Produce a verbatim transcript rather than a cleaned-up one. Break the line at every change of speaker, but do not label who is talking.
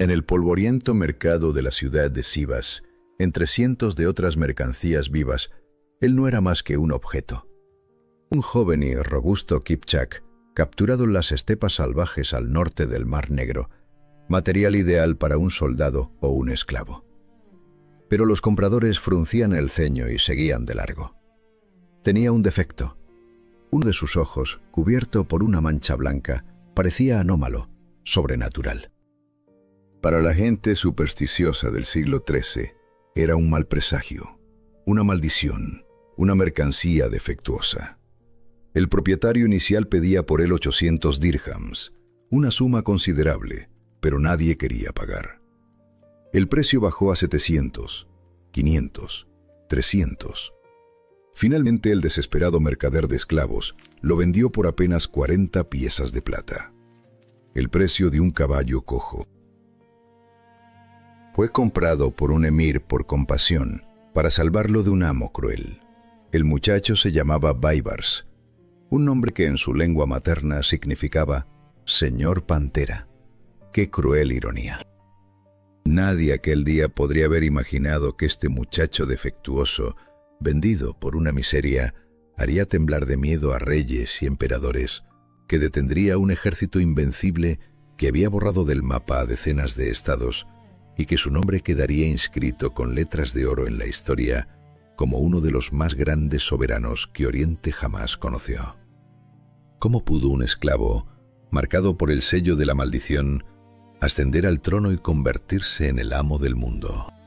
En el polvoriento mercado de la ciudad de Sivas, entre cientos de otras mercancías vivas, él no era más que un objeto. Un joven y robusto Kipchak, capturado en las estepas salvajes al norte del Mar Negro, material ideal para un soldado o un esclavo. Pero los compradores fruncían el ceño y seguían de largo. Tenía un defecto. Uno de sus ojos, cubierto por una mancha blanca, parecía anómalo, sobrenatural. Para la gente supersticiosa del siglo trece, era un mal presagio, una maldición, una mercancía defectuosa. El propietario inicial pedía por él ochocientos dirhams, una suma considerable, pero nadie quería pagar. El precio bajó a setecientos, quinientos, trescientos. Finalmente el desesperado mercader de esclavos lo vendió por apenas cuarenta piezas de plata. El precio de un caballo cojo. Fue comprado por un emir por compasión, para salvarlo de un amo cruel. El muchacho se llamaba Baibars, un nombre que en su lengua materna significaba «Señor Pantera». ¡Qué cruel ironía! Nadie aquel día podría haber imaginado que este muchacho defectuoso, vendido por una miseria, haría temblar de miedo a reyes y emperadores, que detendría un ejército invencible que había borrado del mapa a decenas de estados y que su nombre quedaría inscrito con letras de oro en la historia como uno de los más grandes soberanos que Oriente jamás conoció. ¿Cómo pudo un esclavo, marcado por el sello de la maldición, ascender al trono y convertirse en el amo del mundo?